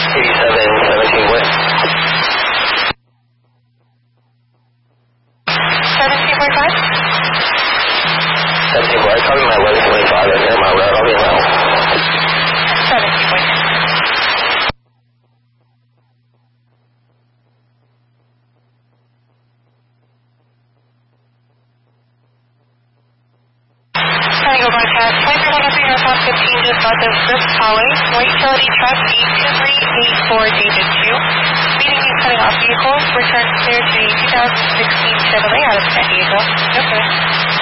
17 what? 17.5? 17 what? Copy my 1125 and near my route. I'll be around. 17.5. Triangle broadcast, 2313 Northbound 15 just south of Scripps Highway, white utility truck 82384 David 2. Speeding and cutting off vehicles, return clear to a 2016 Chevrolet out of San Diego. Okay.